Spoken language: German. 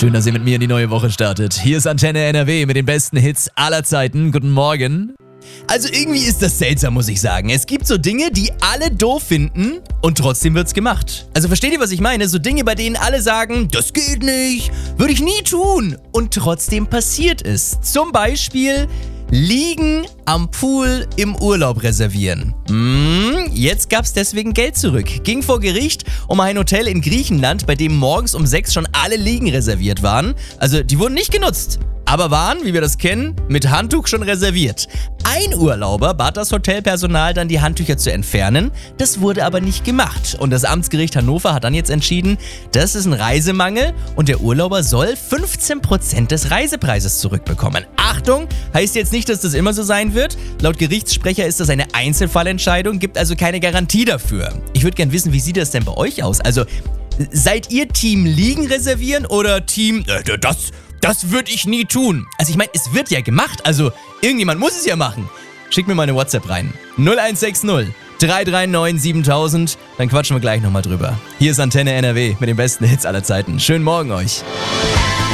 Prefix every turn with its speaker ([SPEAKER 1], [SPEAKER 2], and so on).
[SPEAKER 1] Schön, dass ihr mit mir in die neue Woche startet. Hier ist Antenne NRW mit den besten Hits aller Zeiten. Guten Morgen. Also irgendwie ist das seltsam, muss ich sagen. Es gibt so Dinge, die alle doof finden und trotzdem wird's gemacht. Also versteht ihr, was ich meine? So Dinge, bei denen alle sagen, das geht nicht, würde ich nie tun und trotzdem passiert es. Zum Beispiel Liegen am Pool im Urlaub reservieren. Jetzt gab's deswegen Geld zurück. Ging vor Gericht um ein Hotel in Griechenland, bei dem morgens um 6 schon alle Liegen reserviert waren. Also die wurden nicht genutzt, aber waren, wie wir das kennen, mit Handtuch schon reserviert. Ein Urlauber bat das Hotelpersonal dann, die Handtücher zu entfernen. Das wurde aber nicht gemacht. Und das Amtsgericht Hannover hat dann jetzt entschieden, das ist ein Reisemangel und der Urlauber soll 15% des Reisepreises zurückbekommen. Achtung, heißt jetzt nicht, dass das immer so sein wird. Laut Gerichtssprecher ist das eine Einzelfallentscheidung, gibt also keine Garantie dafür. Ich würde gern wissen, wie sieht das denn bei euch aus? Also, seid ihr Team Liegen reservieren oder Team, das würde ich nie tun? Also ich meine, es wird ja gemacht, also irgendjemand muss es ja machen. Schickt mir mal eine WhatsApp rein. 0160 339 7000, dann quatschen wir gleich nochmal drüber. Hier ist Antenne NRW mit den besten Hits aller Zeiten. Schönen Morgen euch.